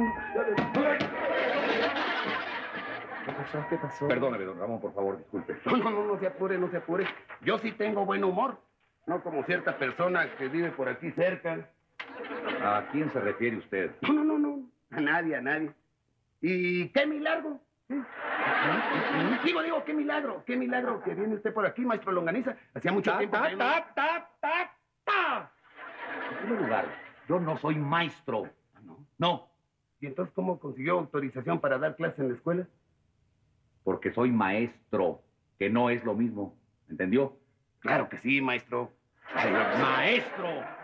¿Qué pasó? ¿Qué pasó? Perdóneme, don Ramón, por favor, disculpe. No se apure, no se apure. Yo sí tengo buen humor. No como cierta persona que vive por aquí cerca. ¿A quién se refiere usted? No. A nadie, a nadie. ¿Y qué milagro? Digo, qué milagro que viene usted por aquí, maestro Longaniza. Hacía mucho tiempo que no... En primer lugar, yo no soy maestro. ¿No? No, ¿Y entonces cómo consiguió autorización para dar clases en la escuela? porque soy maestro, que no es lo mismo. ¿Entendió? Claro que sí, maestro. ¡Maestro!